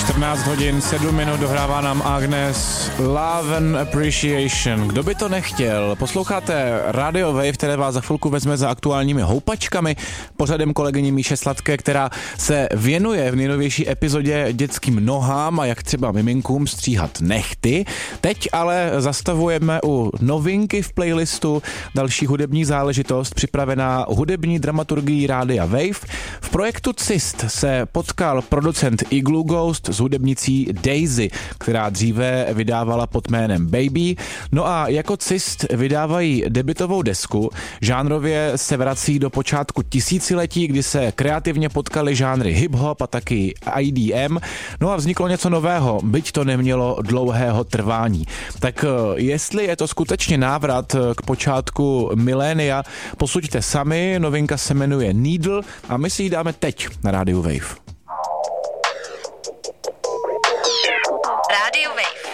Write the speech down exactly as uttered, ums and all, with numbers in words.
čtrnáct hodin, sedm minut, dohrává nám Agnes Love and Appreciation. Kdo by to nechtěl? Posloucháte Radio Wave, které vás za chvilku vezme za aktuálními houpačkami, pořadem kolegyně Míše Sladké, která se věnuje v nejnovější epizodě dětským nohám a jak třeba miminkům stříhat nehty. Teď ale zastavujeme u novinky v playlistu, další hudební záležitost připravená hudební dramaturgií Rádia Wave. V projektu Cyst se potkal producent Igloo Ghost s hudebnicí Daisy, která dříve vydávala pod jménem Baby. No a jako Cyst vydávají debutovou desku. Žánrově se vrací do počátku tisíciletí, kdy se kreativně potkaly žánry hip-hop a taky I D M. No a vzniklo něco nového, byť to nemělo dlouhého trvání. Tak jestli je to skutečně návrat k počátku milénia, posuďte sami, novinka se jmenuje Needle a my si ji dáme teď na rádiu Wave. Radio Wave.